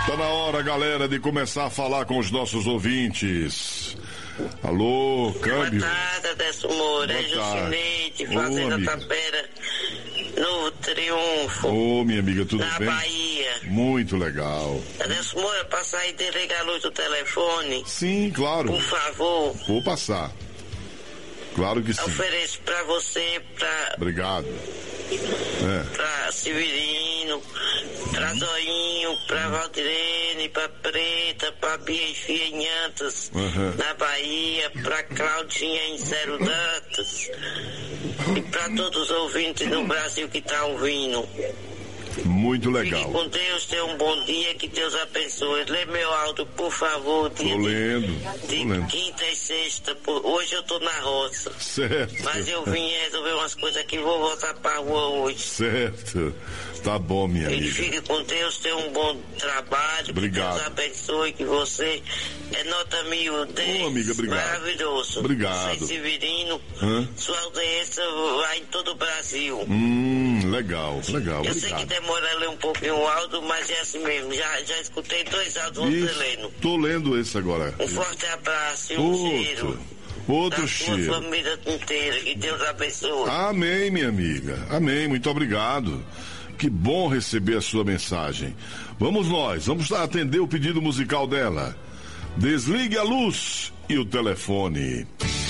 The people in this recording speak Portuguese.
Tá na hora, galera, de começar a falar com os nossos ouvintes. Alô, câmbio. Boa tarde, Adesso Moura. É Jucineide, Fazenda Tapera, Novo Triunfo. Ô, minha amiga, tudo na bem? Na Bahia. Muito legal. Adesso Moura, passar aí e desligar a luz do telefone. Sim, claro. Por favor. Vou passar. Claro que sim. Ofereço pra você, pra... Obrigado. Pra Severino, pra Zoinho, pra Valdirene, pra Preta, pra Bia e Fia em Antas, na Bahia, pra Claudinha em Zero Datas e pra todos os ouvintes do Brasil que tá ouvindo. Muito legal. Fique com Deus, tenha um bom dia, que Deus abençoe. Lê meu áudio, por favor. Tô lendo. De quinta e sexta. Hoje eu tô na roça. Certo. Mas eu vim resolver umas coisas aqui, vou voltar pra rua hoje. Certo. Tá bom, minha amiga. Fique com Deus, tenha um bom trabalho. Obrigado. Que Deus abençoe, que você é nota 1000, 10. Ô, amiga, obrigado. Maravilhoso. Obrigado. Você, Severino, sua audiência vai em todo o Brasil. Legal, legal. Eu obrigado. sei que demora a ler um pouquinho o áudio, mas é assim mesmo. Já escutei 2 áudios, vou ter lendo. Tô lendo esse agora. Um forte abraço e um cheiro. Outro cheiro. Sua família inteira, que Deus abençoe. Amém, minha amiga. Amém, muito obrigado. Que bom receber a sua mensagem. Vamos atender o pedido musical dela. Desligue a luz e o telefone.